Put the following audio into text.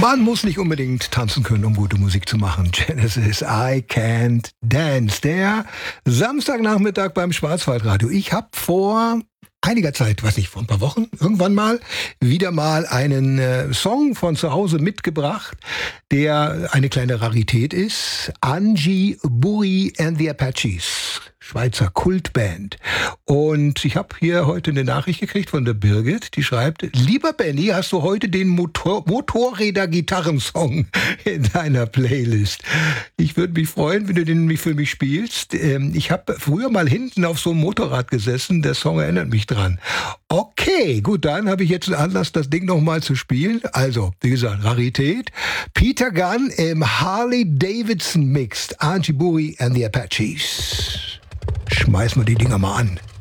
Man muss nicht unbedingt tanzen können, um gute Musik zu machen. Genesis, I Can't Dance. Der Samstagnachmittag beim Schwarzwaldradio. Ich habe vor einiger Zeit, weiß nicht, vor ein paar Wochen, irgendwann mal, wieder mal einen Song von zu Hause mitgebracht, der eine kleine Rarität ist. Angie Burri and the Apaches. Schweizer Kultband. Und ich habe hier heute eine Nachricht gekriegt von der Birgit, die schreibt: Lieber Benny, hast du heute den Motorräder-Gitarrensong in deiner Playlist? Ich würde mich freuen, wenn du den für mich spielst. Ich habe früher mal hinten auf so einem Motorrad gesessen, der Song erinnert mich dran. Okay, gut, dann habe ich jetzt einen Anlass, das Ding nochmal zu spielen. Also, wie gesagt, Rarität. Peter Gunn im Harley-Davidson Mixed. Angie Burri and the Apaches. Schmeiß mal die Dinger mal an.